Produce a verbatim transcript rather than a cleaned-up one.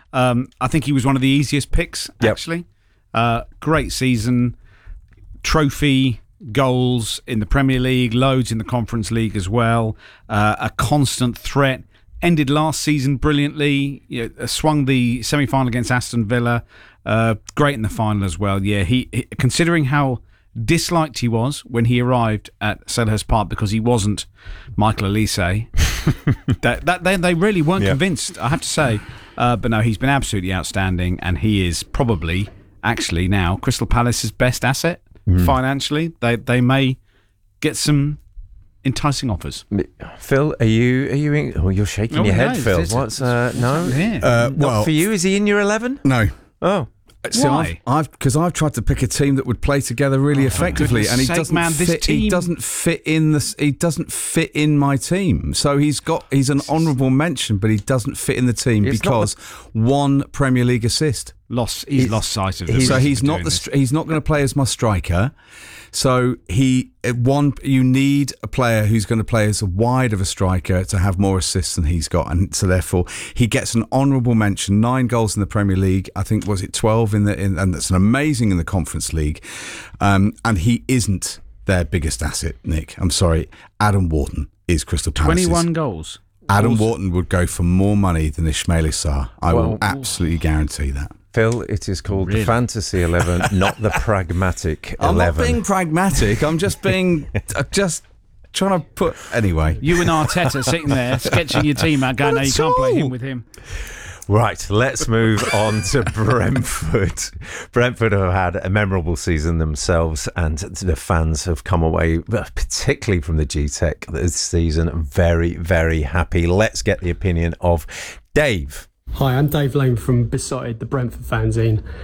Um, I think he was one of the easiest picks, actually. Yep. Uh, great season, trophy, goals in the Premier League, loads in the Conference League as well. Uh, a constant threat. Ended last season brilliantly. You know, swung the semi-final against Aston Villa. Uh, great in the final as well. Yeah, he, he considering how disliked he was when he arrived at Selhurst Park because he wasn't Michael Elise. that, that they, they really weren't yep. convinced, I have to say. Uh, but no, he's been absolutely outstanding, and he is probably actually now Crystal Palace's best asset mm. financially. They they may get some enticing offers. Phil, are you are you in, oh, you're shaking oh, your head, no, Phil. What's uh, no? Uh, well, Not for you, is he in your eleven? No. Oh. So Why? I've because I've, I've tried to pick a team that would play together really oh, effectively, and he sake, doesn't man, fit. Team... He doesn't fit in this. He doesn't fit in my team. So he's got he's an honourable mention, but he doesn't fit in the team it's because the... one Premier League assist. Lost. He's, he's lost sight of it. So he's not the. He's not going to play as my striker. So he one you need a player who's going to play as a wide of a striker to have more assists than he's got, and so therefore he gets an honourable mention. Nine goals in the Premier League, I think was it twelve in the in, and that's an amazing in the Conference League, um, and he isn't their biggest asset. Nick, I'm sorry, Adam Wharton is Crystal Palace's. twenty-one goals. Adam goals. Wharton would go for more money than Ismaila Sarr. I well, will absolutely guarantee that. Phil, it is called really? the Fantasy eleven, not the Pragmatic eleven. I'm not being pragmatic. I'm just being, just trying to put. Anyway, you and Arteta sitting there sketching your team out, going, "No, you can't play him with him." Right, let's move on to Brentford. Brentford have had a memorable season themselves, and the fans have come away, particularly from the G Tech this season, very, very happy. Let's get the opinion of Dave. Hi, I'm Dave Lane from Besotted, the Brentford fanzine.